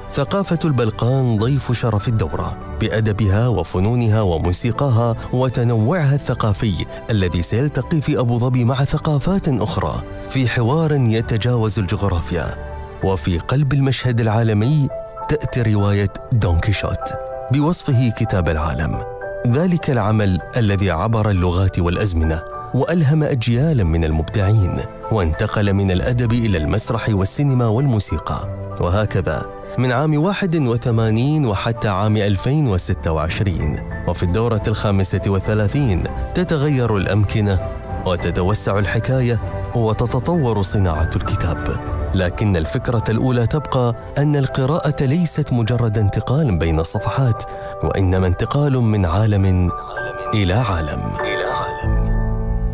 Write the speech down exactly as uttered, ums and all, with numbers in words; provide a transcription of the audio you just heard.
ثقافة البلقان ضيف شرف الدورة بأدبها وفنونها وموسيقاها وتنوعها الثقافي الذي سيلتقي في أبو ظبي مع ثقافات أخرى في حوار يتجاوز الجغرافيا. وفي قلب المشهد العالمي تأتي رواية دون كيشوت بوصفه كتاب العالم، ذلك العمل الذي عبر اللغات والأزمنة وألهم أجيالا من المبدعين، وانتقل من الأدب إلى المسرح والسينما والموسيقى، وهكذا من عام واحد وثمانين وحتى عام ألفين وستة وعشرين. وفي الدورة الخامسة والثلاثين تتغير الأمكنة وتتوسع الحكاية وتتطور صناعة الكتاب، لكن الفكرة الأولى تبقى أن القراءة ليست مجرد انتقال بين الصفحات، وإنما انتقال من عالم إلى عالم.